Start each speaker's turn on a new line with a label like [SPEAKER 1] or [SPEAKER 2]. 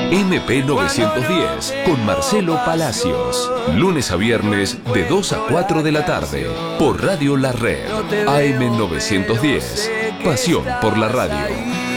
[SPEAKER 1] MP910 con Marcelo Palacios. Lunes a viernes de 2 a 4 de la tarde. Por Radio La Red. AM910. Pasión por la radio.